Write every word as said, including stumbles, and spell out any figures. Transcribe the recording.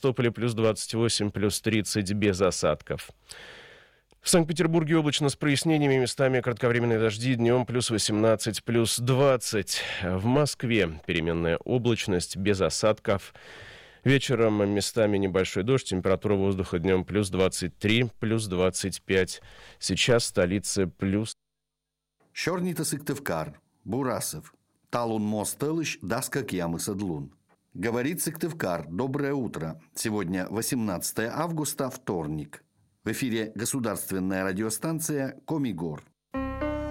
Севастополе плюс двадцать восемь, плюс тридцать без осадков. В Санкт-Петербурге облачно с прояснениями, местами кратковременные дожди, днем плюс восемнадцать, плюс двадцать. В Москве переменная облачность без осадков. Вечером местами небольшой дождь, температура воздуха днем плюс двадцать три, плюс двадцать пять. Сейчас в столице плюс... Щорнита Сыктывкар, Бурасов, Талун Мостелыш, Даскак Ямы Садлун. Говорит Сыктывкар, доброе утро. Сегодня восемнадцатое августа, вторник. В эфире государственная радиостанция «Комигор».